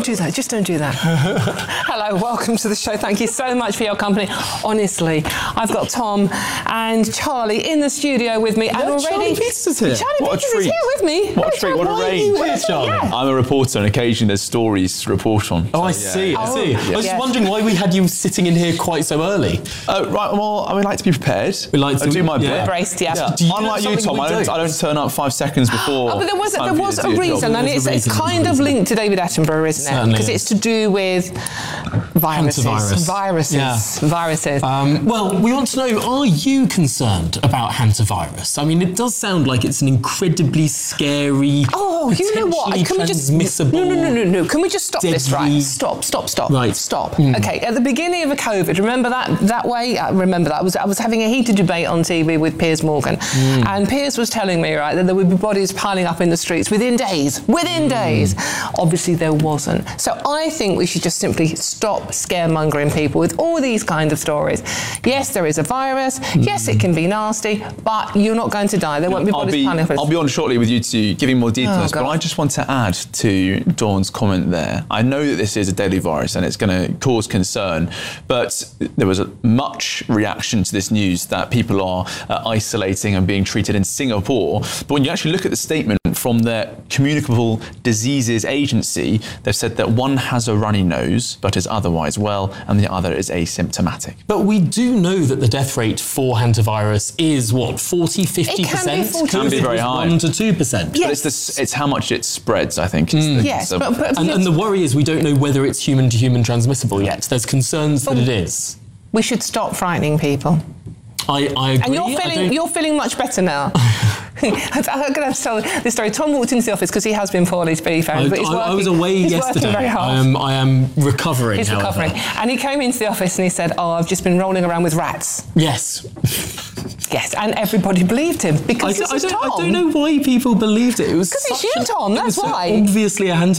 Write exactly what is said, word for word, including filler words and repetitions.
don't do that. Just don't do that. Hello, welcome to the show. Thank you so much for your company. Honestly, I've got Tom and Charlie in the studio with me, and yeah, already Charlie Peters is here. Charlie What a Peters treat. is here with me. What a treat, what a Why are range. you here, Charlie? Yeah. I'm a reporter, and occasionally there's stories to report on. Oh, I So, see, yeah. I Oh, see. I was yes. just wondering why we had you sitting in here quite so early. Uh, right, well, I would like to be prepared. We like to- I do my yeah. bit. Braced, yeah. Yeah. Do you know Unlike you, something Tom, we I don't, don't? I don't turn up five seconds before. Oh, but there was time there for you was to a do your reason, job. and There's it's, a it's reason, kind there's of a linked to David Attenborough, isn't it? Certainly Because is. it's to do with viruses, Hantavirus. viruses, Yeah. viruses. Um, well, we want to know, are you concerned about hantavirus? I mean, it does sound like it's an incredibly scary, Oh, you know what? potentially Can we just transmissible... no, no, no, no, no? Can we just stop this? deadly- Right? Stop, stop, stop. Right. Stop. Mm. Okay. At the beginning of a COVID, remember that that way? I remember that. I was I was having a heated debate on T V with Piers Morgan, Mm. and Piers was telling me right that there would be bodies piling up in the streets within days. Within Mm. days. Obviously, there wasn't. So I think we should just simply stop scaremongering people with all these kind of stories. Yes, there is a virus. Mm. Yes, it can be nasty, but you're not going to die. There won't be I'll bodies be, piling up. I'll be on shortly with you to giving more details, Oh, but God. I just want to add to Dawn's comment there. I know that this is a deadly virus and it's going to cause concern, but there was a much reaction to this news that people are uh, isolating and being treated in Singapore. But when you actually look at the statement from the Communicable Diseases Agency, they've said that one has a runny nose but is otherwise well, and the other is asymptomatic. But we do know that the death rate for hantavirus is, what, forty, fifty percent? It can be forty. Can be very high. one to two percent. Yeah. But it's, this, it's how much it spreads, I think. Is the, Yes, the- but, but And, and the worry is we don't know whether it's human-to-human transmissible yet. There's concerns that it is. we should stop frightening people. I, I agree. And you're I feeling don't- you're feeling much better now. I'm going to tell this story. Tom walked into the office because he has been poorly, to be fair. I, but he's I- working, I was away he's yesterday. Working very hard. I am, I am recovering. He's however. recovering. And he came into the office and he said, oh, I've just been rolling around with rats. Yes. Yes, and everybody believed him I, because d- this I, is don't, Tom. I don't know why people believed it. It was 'Cause it's such you, an- Tom, it was that's so why. obviously a hand